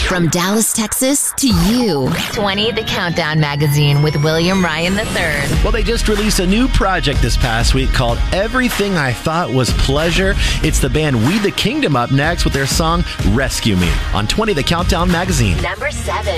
From Dallas, Texas to you. 20 The Countdown Magazine with William Ryan III. Well, they just released a new project this past week called Everything I Thought Was Pleasure. It's the band We the Kingdom up next with their song Rescue Me on 20 The Countdown Magazine. Number 7.